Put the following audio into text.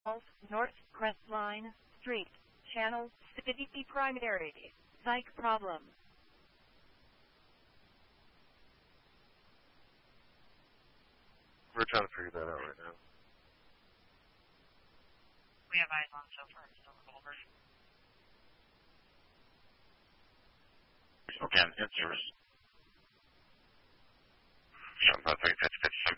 North Crestline Street, Channel City Primary, Psych Problem. We're trying to figure that out right now. We have eyes on so far. Still over. Again, answers. Yeah, about 30, 50, 50,